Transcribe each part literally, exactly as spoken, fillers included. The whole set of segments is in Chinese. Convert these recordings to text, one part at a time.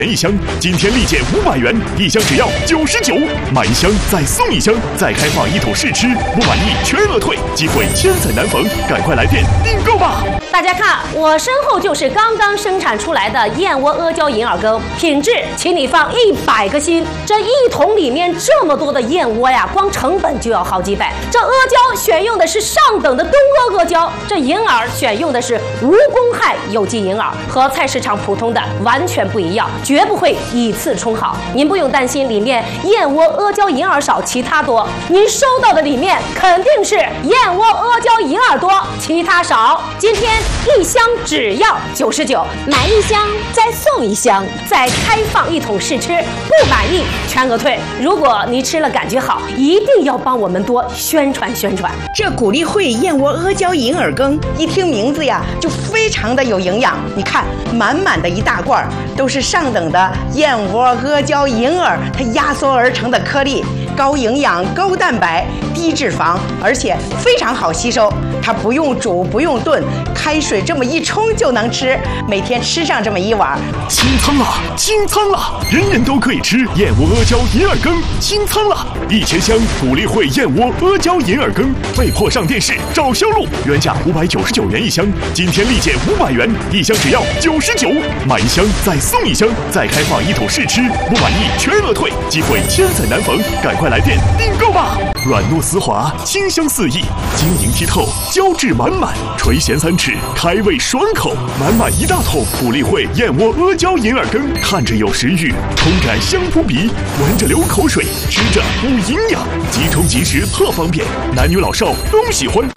一箱，今天立减五百元，一箱只要九十九，买一箱再送一箱，再开放一桶试吃，不满意全额退，机会千载难逢，赶快来电订购吧！ 大家看，我身后就是刚刚生产出来的燕窝阿胶银耳羹，品质，请你放一百个心。这一桶里面这么多的燕窝呀，光成本就要好几百。这阿胶选用的是上等的东阿阿胶，这银耳选用的是无公害有机银耳，和菜市场普通的完全不一样。绝不会以次充好，您不用担心里面燕窝阿胶银耳少，其他多。您收到的里面肯定是燕窝阿胶银耳多，其他少。今天一箱只要九十九，买一箱再送一箱，再开放一桶试吃，不满意全额退。如果你吃了感觉好，一定要帮我们多宣传宣传。 这谷粒汇燕窝阿胶银耳羹，一听名字呀，就非常的有营养。你看，满满的一大罐，都是上等的燕窝阿胶银耳，它压缩而成的颗粒，高营养、高蛋白、低脂肪，而且非常好吸收。它不用煮，不用炖，开水这么一冲就能吃。每天吃上这么一碗， 清仓了，清仓了！人人都可以吃燕窝阿胶银耳羹，清仓了！一千箱谷粒汇燕窝阿胶银耳羹被迫上电视找销路，原价五百九十九元一箱，今天立减五百元，一箱只要九十九，买一箱再送一箱，再开放一桶试吃，不满意全额退，机会千载难逢，赶快来电订购吧！软糯丝滑，清香四溢，晶莹剔透，胶质满满，垂涎三尺，开胃爽口，满满一大桶谷粒汇燕窝阿胶银耳羹，看着有食欲，冲感香扑鼻，闻着流口水，吃着补营养，即冲即食特方便，男女老少都喜欢。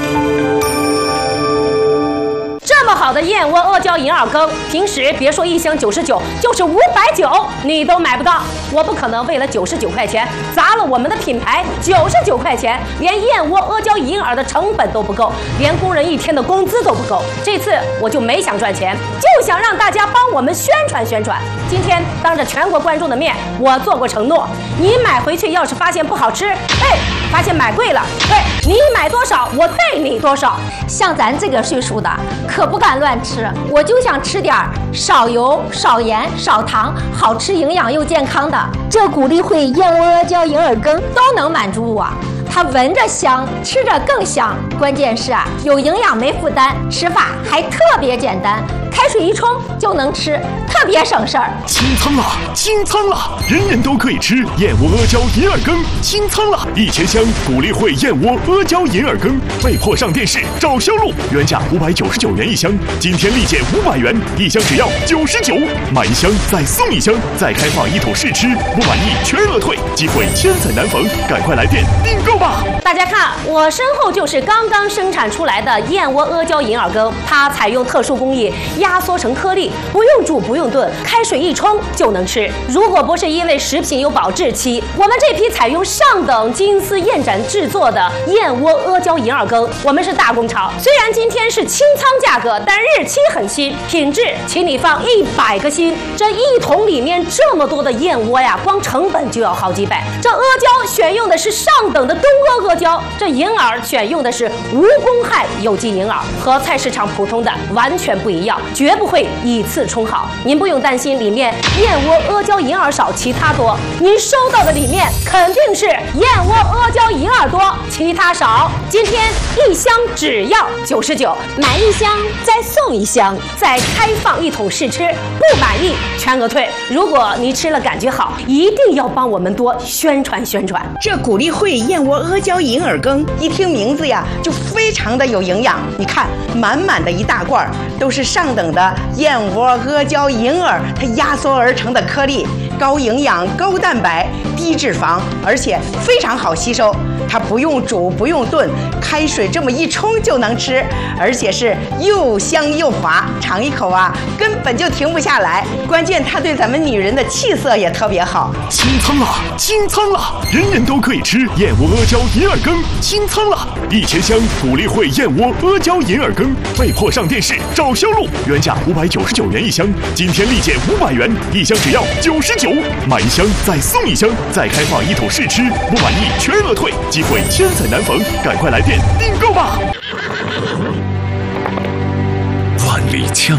这么好的燕窝阿胶银耳羹，平时别说一箱九十九，就是五百九你都买不到。我不可能为了九十九块钱砸了我们的品牌。九十九块钱，连燕窝阿胶银耳的成本都不够，连工人一天的工资都不够。这次我就没想赚钱，就想让大家帮我们宣传宣传。今天当着全国观众的面，我做过承诺，你买回去要是发现不好吃，哎，发现买贵了，对，你买多少我退你多少。 像咱这个岁数的，可不敢乱吃，我就想吃点少油、少盐、少糖，好吃、营养又健康的。这谷粒汇燕窝阿胶银耳羹都能满足我。它闻着香，吃着更香，关键是啊，有营养没负担，吃法还特别简单，开水一冲就能吃，特别省事儿。 清仓了，清仓了！人人都可以吃燕窝阿胶银耳羹，清仓了！一千箱谷粒汇燕窝阿胶银耳羹被迫上电视找销路，原价五百九十九元一箱，今天立减五百元，一箱只要九十九，买一箱再送一箱，再开放一桶试吃，不满意全额退，机会千载难逢，赶快来电订购吧！ 大家看，我身后就是刚刚生产出来的燕窝阿胶银耳羹，它采用特殊工艺压缩成颗粒，不用煮不用炖，开水一冲就能吃。如果不是因为食品有保质期，我们这批采用上等金丝燕盏制作的燕窝阿胶银耳羹，我们是大工厂。虽然今天是清仓价格，但日期很新，品质，请你放一百个心。这一桶里面这么多的燕窝呀，光成本就要好几百。这阿胶选用的是上等的东阿阿胶，这银耳选用的是无公害有机银耳，和菜市场普通的完全不一样，绝不会以次充好。您不用担心里面燕窝阿胶银耳少，其他多。您收到的里面肯定是燕窝阿胶银耳多，其他少。今天一箱只要九十九，买一箱再送一箱，再开放一桶试吃，不满意全额退。如果你吃了感觉好，一定要帮我们多宣传宣传。 这谷粒汇燕窝阿胶银耳羹，一听名字呀，就非常的有营养。你看，满满的一大罐，都是上等的燕窝阿胶银耳，它压缩而成的颗粒，高营养、高蛋白、低脂肪，而且非常好吸收。它不用煮，不用炖，开水这么一冲就能吃，而且是又香又滑，尝一口啊，根本就停不下来。关键它对咱们女人的气色也特别好。 清仓了，清仓了！人人都可以吃燕窝阿胶银耳羹，清仓了！一千箱谷粒汇燕窝阿胶银耳羹被迫上电视找销路，原价五百九十九元一箱，今天立减五百元，一箱只要九十九，买一箱再送一箱，再开放一桶试吃，不满意全额退，机会千载难逢，赶快来电订购吧！万里枪。